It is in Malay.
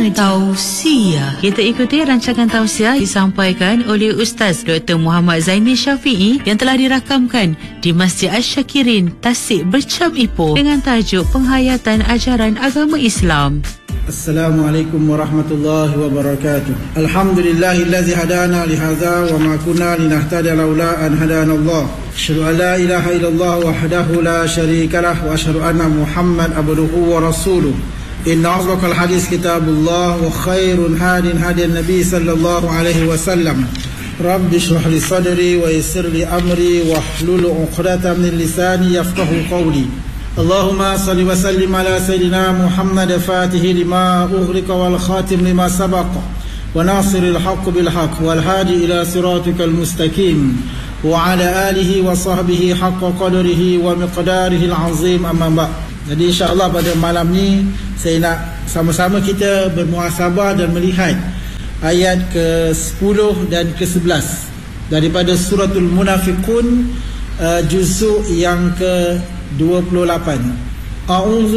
Tausiah. Kita ikuti rancangan tausiah disampaikan oleh Ustaz Dr. Muhammad Zaini Syafi'i yang telah dirakamkan di Masjid Asy-Syakirin, Tasik, Bercam Ipoh dengan tajuk penghayatan ajaran agama Islam. Assalamualaikum warahmatullahi wabarakatuh. Alhamdulillahillazi hadana lihadza wa ma kunna linahtadiya laula an hadanallah. Asyhadu an la ilaha illallah wahdahu la syarikalah wa asyhadu anna Muhammad abduhu wa rasuluh. Inna asdaqal hadis kitabullah wa khairul hadin hadiyan nabi sallallahu alaihi wasallam. Rabbi shrah li sadri wa yassir li amri wa hlul 'uqdatam min lisani yafqahu qawli. Allahumma salli wa sallim ala sayyidina Muhammad fatihi lima ughriqa wal khatim lima sabaqa wa nasiril haqq bil haqq wal hadi ila siratikal mustaqim wa ala alihi wa sahbihi haqqa qadrihi wa miqdarihi al azim, amma ba'd. Jadi insya-Allah pada malam ni saya nak sama-sama kita bermuhasabah dan melihat ayat ke-10 dan ke-11 daripada suratul Munafiqun, juzuk yang ke-28.